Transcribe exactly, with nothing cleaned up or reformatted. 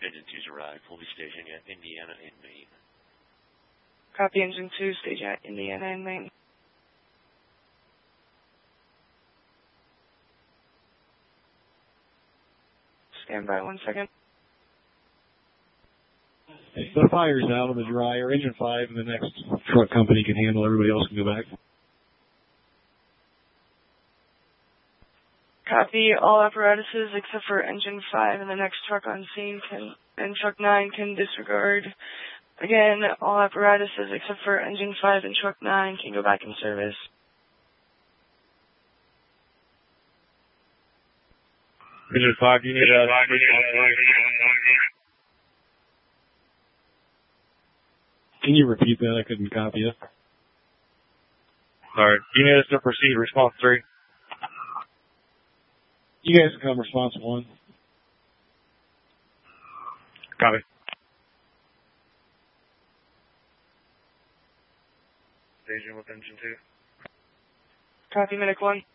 Engine two's arrived. We'll be stationing at Indiana in Maine. Copy, Engine two, stage at Indiana in Maine. Stand by one second. The fire's out on the dryer. Engine five and the next truck company can handle. Everybody else can go back. Copy. All apparatuses except for Engine five and the next truck on scene can, and Truck nine can disregard. Again, all apparatuses except for Engine five and Truck nine can go back in service. Engine five, you need a... Can you repeat that? I couldn't copy it. Alright, you need us to proceed. Response three. You guys can come response one. Copy. Staging with Engine two. Copy, Medic one.